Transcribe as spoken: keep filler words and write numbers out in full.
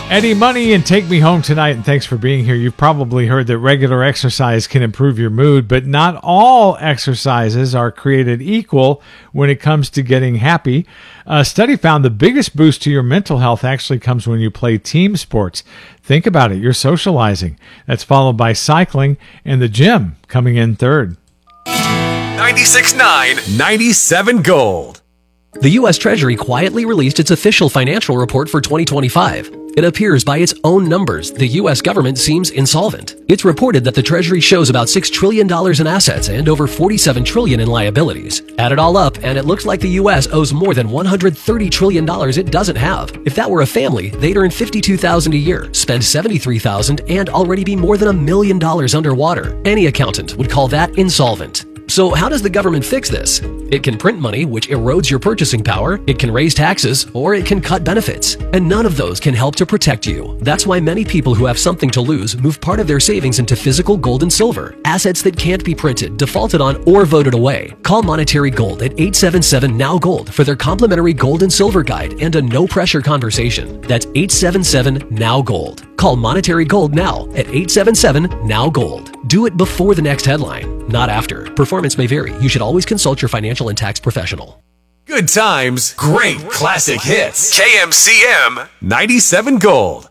Eddie Money and Take Me Home Tonight, and thanks for being here. You've probably heard that regular exercise can improve your mood, but not all exercises are created equal when it comes to getting happy. A study found the biggest boost to your mental health actually comes when you play team sports. Think about it. You're socializing. That's followed by cycling and the gym coming in third. ninety-six point nine, ninety-seven Gold. The U S Treasury quietly released its official financial report for twenty twenty-five. It appears by its own numbers, the U S government seems insolvent. It's reported that the Treasury shows about six trillion dollars in assets and over forty-seven trillion dollars in liabilities. Add it all up, and it looks like the U S owes more than one hundred thirty trillion dollars it doesn't have. If that were a family, they'd earn fifty-two thousand dollars a year, spend seventy-three thousand dollars, and already be more than a million dollars underwater. Any accountant would call that insolvent. So how does the government fix this? It can print money, which erodes your purchasing power, it can raise taxes, or it can cut benefits. And none of those can help to protect you. That's why many people who have something to lose move part of their savings into physical gold and silver, assets that can't be printed, defaulted on, or voted away. Call Monetary Gold at eight seven seven, N O W Gold for their complimentary gold and silver guide and a no-pressure conversation. That's eight seven seven, N O W Gold. Call Monetary Gold now at eight seven seven, N O W Gold. Do it before the next headline, not after. Performance may vary. You should always consult your financial and tax professional. Good times, great classic hits. K M C M ninety-seven Gold.